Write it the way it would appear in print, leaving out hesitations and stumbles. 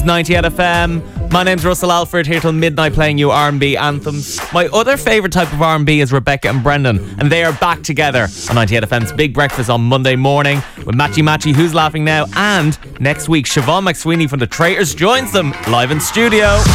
98 FM. My name's Russell Alford, here till midnight playing you R&B anthems. My other favourite type of R&B is Rebecca and Brendan, and they are back together on 98 FM's Big Breakfast on Monday morning with Matchy Matchy, Who's Laughing Now, and next week Siobhan McSweeney from The Traitors joins them live in studio.